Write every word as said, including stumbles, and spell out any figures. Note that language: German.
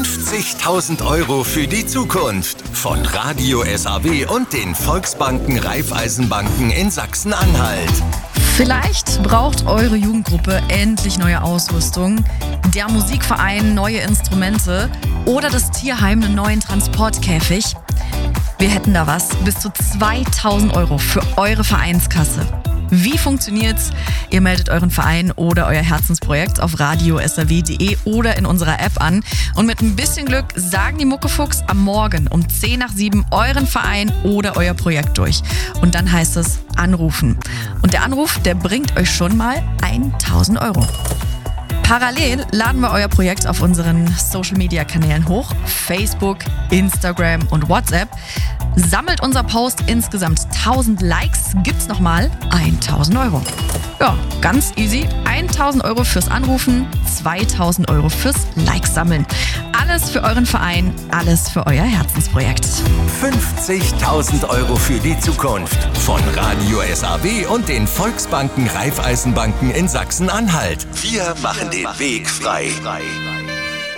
fünfzigtausend Euro für die Zukunft von Radio S A W und den Volksbanken Raiffeisenbanken in Sachsen-Anhalt. Vielleicht braucht eure Jugendgruppe endlich neue Ausrüstung, der Musikverein neue Instrumente oder das Tierheim einen neuen Transportkäfig. Wir hätten da was, bis zu zweitausend Euro für eure Vereinskasse. Wie funktioniert's? Ihr meldet euren Verein oder euer Herzensprojekt auf radio s a w punkt d e oder in unserer App an. Und mit ein bisschen Glück sagen die Muckefuchs am Morgen um zehn nach sieben euren Verein oder euer Projekt durch. Und dann heißt es anrufen. Und der Anruf, der bringt euch schon mal tausend Euro. Parallel laden wir euer Projekt auf unseren Social-Media-Kanälen hoch. Facebook, Instagram und WhatsApp. Sammelt unser Post insgesamt tausend Likes, gibt's nochmal tausend Euro. Ja, ganz easy. tausend Euro fürs Anrufen, zweitausend Euro fürs Likes sammeln. Alles für euren Verein, alles für euer Herzensprojekt. fünfzigtausend Euro für die Zukunft von Radio S A W und den Volksbanken Raiffeisenbanken in Sachsen-Anhalt. Wir machen den Weg frei.